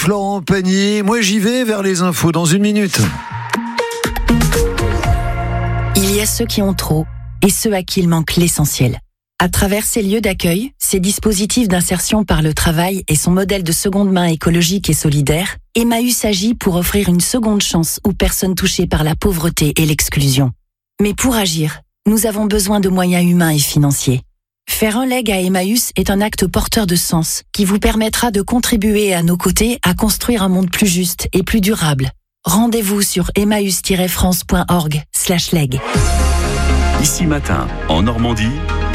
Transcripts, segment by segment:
Florent Pagny, moi j'y vais vers les infos dans 1 minute. Il y a ceux qui ont trop et ceux à qui il manque l'essentiel. À travers ces lieux d'accueil, ces dispositifs d'insertion par le travail et son modèle de seconde main écologique et solidaire, Emmaüs agit pour offrir une seconde chance aux personnes touchées par la pauvreté et l'exclusion. Mais pour agir, nous avons besoin de moyens humains et financiers. Faire un leg à Emmaüs est un acte porteur de sens qui vous permettra de contribuer à nos côtés à construire un monde plus juste et plus durable. Rendez-vous sur emmaüs-france.org/leg. Ici Matin, en Normandie,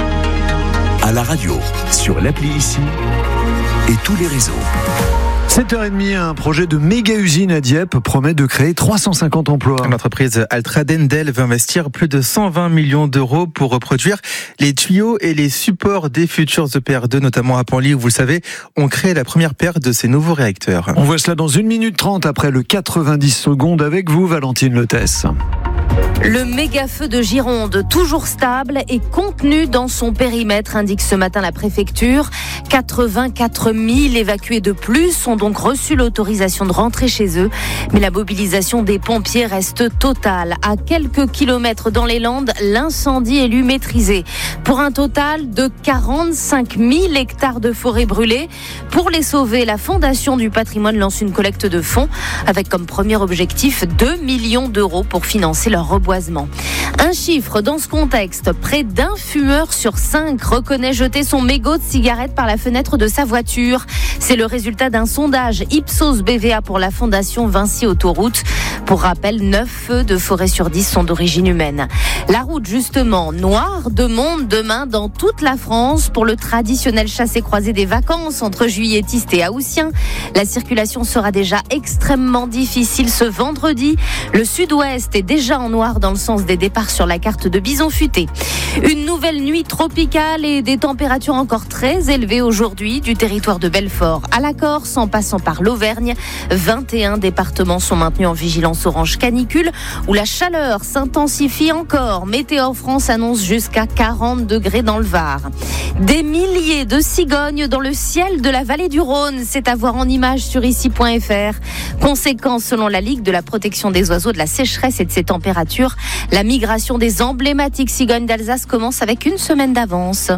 à la radio, sur l'appli Ici et tous les réseaux. 7h30, un projet de méga-usine à Dieppe promet de créer 350 emplois. L'entreprise Altra Dendel veut investir plus de 120 millions d'euros pour reproduire les tuyaux et les supports des futurs EPR2, notamment à Penly, où vous le savez, on crée la première paire de ces nouveaux réacteurs. On voit cela dans 1 minute 30 après le 90 secondes avec vous, Valentine Lethès. Le méga-feu de Gironde, toujours stable et contenu dans son périmètre, indique ce matin la préfecture. 84 000 évacués de plus ont donc reçu l'autorisation de rentrer chez eux. Mais la mobilisation des pompiers reste totale. À quelques kilomètres dans les Landes, l'incendie est lui maîtrisé. Pour un total de 45 000 hectares de forêt brûlées. Pour les sauver, la Fondation du patrimoine lance une collecte de fonds avec comme premier objectif 2 millions d'euros pour financer leur reboisement. Un chiffre dans ce contexte, près d'un fumeur sur 5 reconnaît jeter son mégot de cigarette par la fenêtre de sa voiture. C'est le résultat d'un sondage Ipsos BVA pour la Fondation Vinci Autoroute. Pour rappel, 9 feux de forêt sur 10 sont d'origine humaine. La route justement, noire de monde demain dans toute la France pour le traditionnel chassé-croisé des vacances entre juilletistes et haussiens. La circulation sera déjà extrêmement difficile ce vendredi. Le sud-ouest est déjà en noir dans le sens des départs sur la carte de Bison Futé. Une nouvelle nuit tropicale et des températures encore très élevées aujourd'hui du territoire de Belfort à la Corse en passant par l'Auvergne. 21 départements sont maintenus en vigilance orange canicule où la chaleur s'intensifie encore. Météo France annonce jusqu'à 40 degrés dans le Var. Des milliers de cigognes dans le ciel de la vallée du Rhône, c'est à voir en images sur ici.fr. Conséquence selon la Ligue de la protection des oiseaux de la sécheresse et de ses températures, la migration des emblématiques cigognes d'Alsace commence avec 1 semaine d'avance.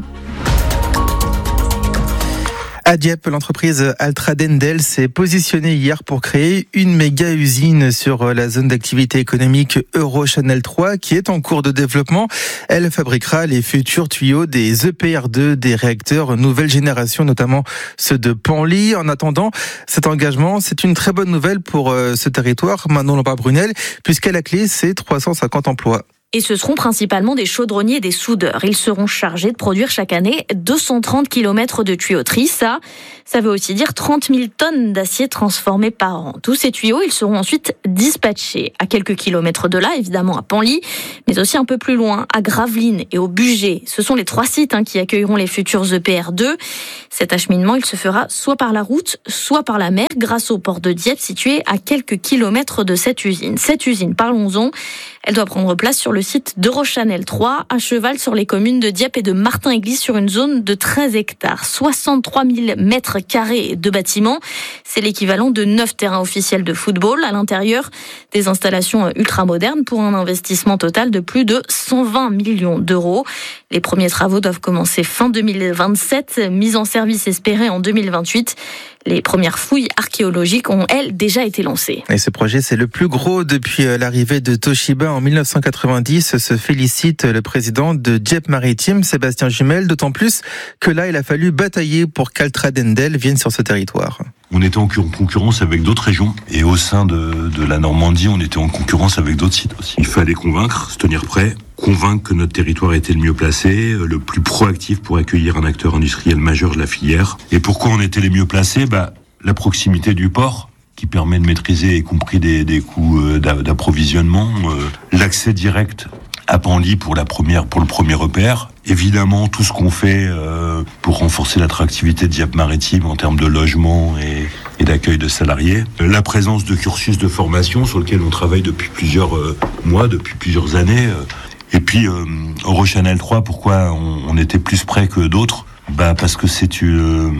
À Dieppe, l'entreprise Altra Dendel s'est positionnée hier pour créer une méga-usine sur la zone d'activité économique Eurochannel 3 qui est en cours de développement. Elle fabriquera les futurs tuyaux des EPR2, des réacteurs nouvelle génération, notamment ceux de Penly. En attendant, cet engagement, c'est une très bonne nouvelle pour ce territoire, Manon Lombard-Brunel, puisqu'à la clé, c'est 350 emplois. Et ce seront principalement des chaudronniers et des soudeurs. Ils seront chargés de produire chaque année 230 km de tuyauterie. Ça veut aussi dire 30 000 tonnes d'acier transformé par an. Tous ces tuyaux, ils seront ensuite dispatchés à quelques kilomètres de là, évidemment à Penly, mais aussi un peu plus loin, à Gravelines et au Bugey. Ce sont les 3 sites qui accueilleront les futurs EPR2. Cet acheminement, il se fera soit par la route, soit par la mer, grâce au port de Dieppe, situé à quelques kilomètres de cette usine. Cette usine, parlons-en, elle doit prendre place sur le site d'Eurochannel 3, à cheval sur les communes de Dieppe et de Martin-Église, sur une zone de 13 hectares. 63 000 mètres carrés de bâtiments. C'est l'équivalent de 9 terrains officiels de football. À l'intérieur, des installations ultramodernes pour un investissement total de plus de 120 millions d'euros. Les premiers travaux doivent commencer fin 2027, mise en service espérée en 2028. Les premières fouilles archéologiques ont, elles, déjà été lancées. Et ce projet, c'est le plus gros depuis l'arrivée de Toshiba en 1990. Se félicite le président de Dieppe Maritime, Sébastien Jumel, d'autant plus que là, il a fallu batailler pour qu'Altra Dendel vienne sur ce territoire. On était en concurrence avec d'autres régions et au sein de la Normandie, on était en concurrence avec d'autres sites aussi. Il fallait convaincre, se tenir prêt, convaincre que notre territoire était le mieux placé, le plus proactif pour accueillir un acteur industriel majeur de la filière. Et pourquoi on était les mieux placés ? La proximité du port qui permet de maîtriser, y compris des coûts d'approvisionnement, l'accès direct à Penly pour le premier EPR. Évidemment, tout ce qu'on fait pour renforcer l'attractivité de Dieppe Maritime en termes de logement et d'accueil de salariés. La présence de cursus de formation sur lequel on travaille depuis plusieurs mois, depuis plusieurs années. Et puis, Eurochannel 3, pourquoi on était plus près que d'autres ? Parce que c'est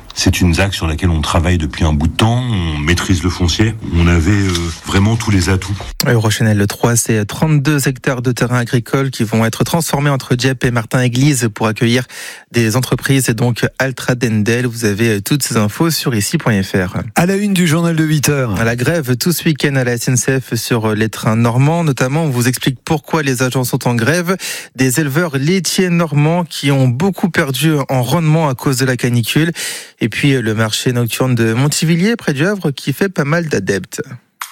C'est une ZAC sur laquelle on travaille depuis un bout de temps, on maîtrise le foncier, on avait vraiment tous les atouts. Eurochannel 3, c'est 32 hectares de terrain agricole qui vont être transformés entre Dieppe et Martin-Église pour accueillir des entreprises et donc Altra Dendel. Vous avez toutes ces infos sur ici.fr. À la une du journal de 8h. La grève tout ce week-end à la SNCF sur les trains normands. Notamment, on vous explique pourquoi les agents sont en grève. Des éleveurs laitiers normands qui ont beaucoup perdu en rendement à cause de la canicule. Et puis le marché nocturne de Montivilliers, près du Havre, qui fait pas mal d'adeptes.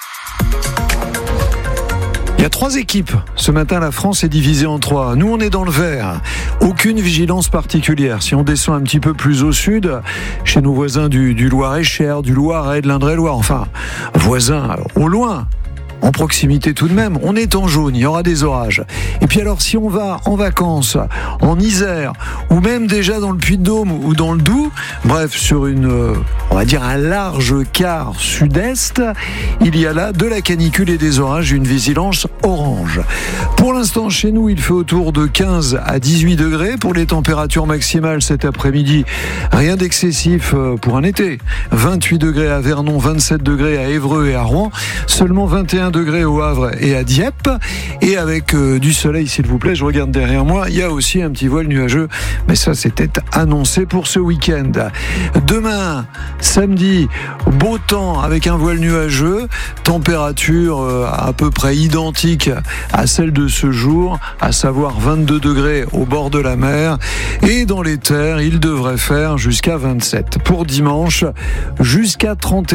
Il y a 3 équipes. Ce matin, la France est divisée en 3. Nous, on est dans le vert. Aucune vigilance particulière. Si on descend un petit peu plus au sud, chez nos voisins du Loir-et-Cher, du Loiret, de l'Indre-et-Loire, enfin, voisins au loin, en proximité tout de même, on est en jaune, il y aura des orages. Et puis alors, si on va en vacances, en Isère, ou même déjà dans le Puy-de-Dôme ou dans le Doubs, bref, sur on va dire un large quart sud-est, il y a là de la canicule et des orages, une vigilance orange. Pour l'instant, chez nous, il fait autour de 15 à 18 degrés. Pour les températures maximales cet après-midi, rien d'excessif pour un été. 28 degrés à Vernon, 27 degrés à Évreux et à Rouen, seulement 21 degrés au Havre et à Dieppe, et avec du soleil s'il vous plaît. Je regarde derrière moi, il y a aussi un petit voile nuageux, mais ça c'était annoncé pour ce week-end. Demain, samedi, beau temps avec un voile nuageux, température à peu près identique à celle de ce jour, à savoir 22 degrés au bord de la mer, et dans les terres il devrait faire jusqu'à 27. Pour dimanche, jusqu'à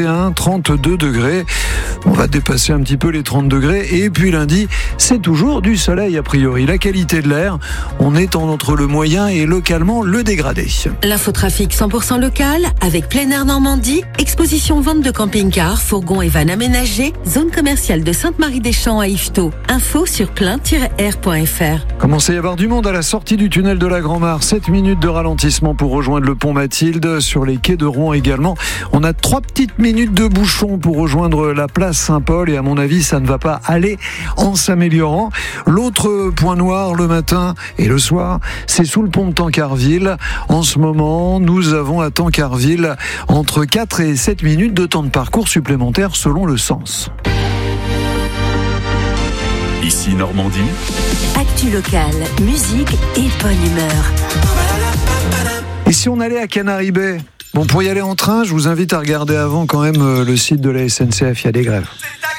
31-32 degrés. On va dépasser un petit peu les 30 degrés. Et puis lundi, c'est toujours du soleil a priori. La qualité de l'air, on est entre le moyen et localement le dégradé. L'infotrafic 100% local avec Plein Air Normandie, exposition vente de camping-cars, fourgons et vannes aménagés, zone commerciale de Sainte-Marie-des-Champs à Yvetot. Info sur plein-air.fr. Commence à y avoir du monde à la sortie du tunnel de la Grand-Mare. 7 minutes de ralentissement pour rejoindre le pont Mathilde. Sur les quais de Rouen également, on a 3 petites minutes de bouchon pour rejoindre la place Saint-Paul, et à mon avis ça ne va pas aller en s'améliorant. L'autre point noir le matin et le soir, c'est sous le pont de Tancarville. En ce moment, nous avons à Tancarville entre 4 et 7 minutes de temps de parcours supplémentaires selon le sens. Ici Normandie. Actu locale, musique et bonne humeur. Et si on allait à Canary Bay? Bon, pour y aller en train, je vous invite à regarder avant quand même le site de la SNCF, il y a des grèves.